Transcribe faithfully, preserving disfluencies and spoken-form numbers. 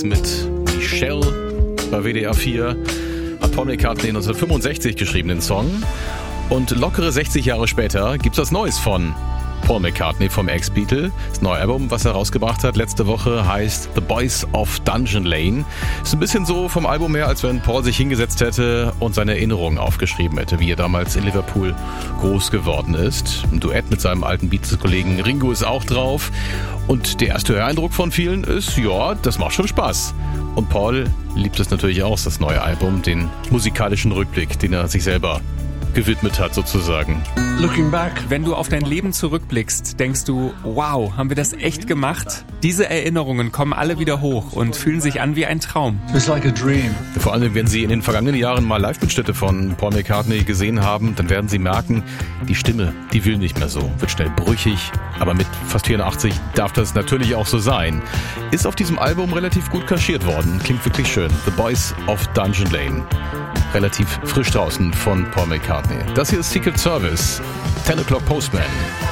mit Michelle bei W D R vier. Hat Paul McCartney neunzehnhundertfünfundsechzig geschrieben, den Song. Und lockere sechzig Jahre später gibt's was Neues von Paul McCartney vom Ex-Beatle. Das neue Album, was er rausgebracht hat letzte Woche, heißt The Boys of Dungeon Lane. Ist ein bisschen so vom Album her, als wenn Paul sich hingesetzt hätte und seine Erinnerungen aufgeschrieben hätte, wie er damals in Liverpool groß geworden ist. Ein Duett mit seinem alten Beatles-Kollegen Ringo ist auch drauf. Und der erste Höreindruck von vielen ist, ja, das macht schon Spaß. Und Paul liebt es natürlich auch, das neue Album, den musikalischen Rückblick, den er sich selber gewidmet hat sozusagen. Looking back. Wenn du auf dein Leben zurückblickst, denkst du, wow, haben wir das echt gemacht? Diese Erinnerungen kommen alle wieder hoch und fühlen sich an wie ein Traum. It's like a dream. Vor allem, wenn Sie in den vergangenen Jahren mal Live-Mitschnitte von Paul McCartney gesehen haben, dann werden Sie merken, die Stimme, die will nicht mehr so, wird schnell brüchig, aber mit fast vierundachtzig darf das natürlich auch so sein. Ist auf diesem Album relativ gut kaschiert worden, klingt wirklich schön. The Boys of Dungeon Lane. Relativ frisch draußen von Paul McCartney. Das hier ist Secret Service, ten o'clock Postman.